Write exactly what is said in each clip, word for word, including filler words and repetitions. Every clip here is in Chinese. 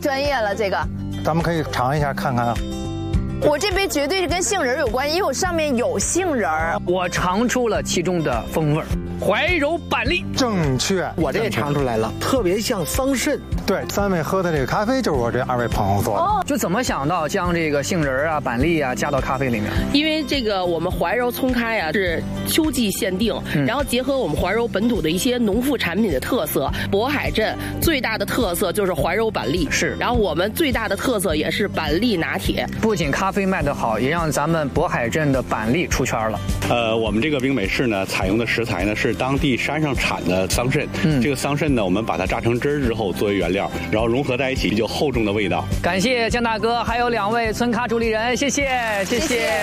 专业了，这个。 咱们可以尝一下看看啊。 我这杯绝对是跟杏仁有关，因为我上面有杏仁。 我尝出了其中的风味。怀柔板栗， 正确， 我这也尝出来了，特别像桑葚。 对，三位喝的这个咖啡就是我这二位朋友做的。哦， 就怎么想到将这个杏仁啊、板栗啊加到咖啡里面？ 因为这个我们怀柔葱咖呀是秋季限定，嗯、然后结合我们怀柔本土的一些农副产品的特色，渤海镇最大的特色就是怀柔板栗， 是。 然后我们最大的特色也是板栗拿铁。 不仅咖啡卖得好，也让咱们渤海镇的板栗出圈了。 呃，我们这个冰美式呢，采用的食材呢是当地山上产的桑葚，嗯，这个桑葚呢，我们把它榨成汁儿之后作为原料，然后融合在一起，就厚重的味道。 感谢江大哥，还有两位村咖主理人，谢谢，谢谢。谢谢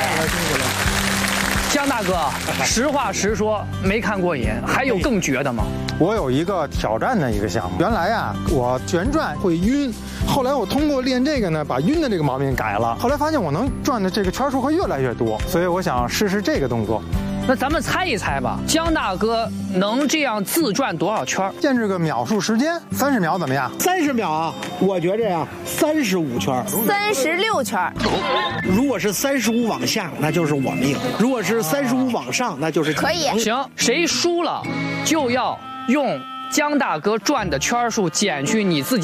江大哥，实话实说，没看过瘾，还有更绝的吗？ 我有一个挑战的一个项目，原来呀，我旋转会晕，后来我通过练这个呢，把晕的这个毛病改了，后来发现我能转的这个圈数会越来越多，所以我想试试这个动作。 那咱们猜一猜吧，江大哥能这样自转多少圈？ 限制个秒数时间，三十秒怎么样？ 三十秒啊，我觉着呀，三十五圈， 三十六圈。 如果是三十五往下，那就是我们赢；如果是三十五往上，那就是可以。 行，谁输了就要用江大哥转的圈数减去你自己